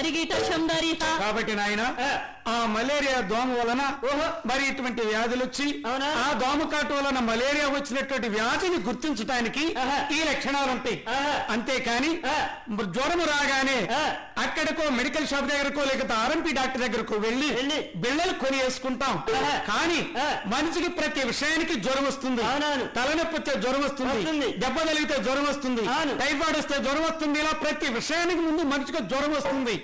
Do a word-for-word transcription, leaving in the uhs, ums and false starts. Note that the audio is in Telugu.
కాబట్టి నాయన ఆ మలేరియా దోమ వలన మరి ఇటువంటి వ్యాధులు వచ్చి ఆ దోమ కాటు వలన మలేరియా వచ్చినటువంటి వ్యాధిని గుర్తించడానికి ఈ లక్షణాలు ఉంటాయి. అంతేకాని జ్వరము రాగానే అక్కడికో మెడికల్ షాప్ దగ్గరకో లేకపోతే ఆర్ఎంపీ డాక్టర్ దగ్గరకు వెళ్లి బిళ్ళలు కొని వేసుకుంటాం. కానీ మనిషికి ప్రతి విషయానికి జ్వరం వస్తుంది. తలనొప్పి వస్తే జ్వరం వస్తుంది, దెబ్బ తగిలితే జ్వరం వస్తుంది, టైఫాయిడ్ వస్తే జ్వరం వస్తుంది. ఇలా ప్రతి విషయానికి ముందు మనిషికి జ్వరం వస్తుంది.